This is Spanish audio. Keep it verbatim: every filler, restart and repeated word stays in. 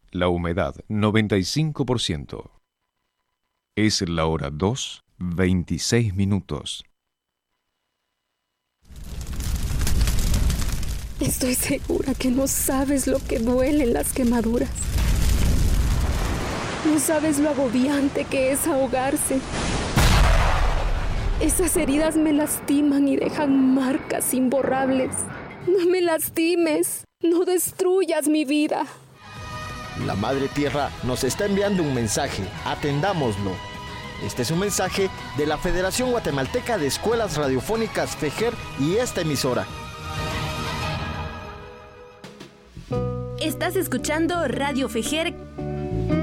La humedad noventa y cinco por ciento. Es la hora dos, veintiséis minutos. Estoy segura que no sabes lo que duelen las quemaduras. No sabes lo agobiante que es ahogarse. Esas heridas me lastiman y dejan marcas imborrables. No me lastimes, no destruyas mi vida. La Madre Tierra nos está enviando un mensaje, atendámoslo. Este es un mensaje de la Federación Guatemalteca de Escuelas Radiofónicas FEGER y esta emisora. Estás escuchando Radio FEGER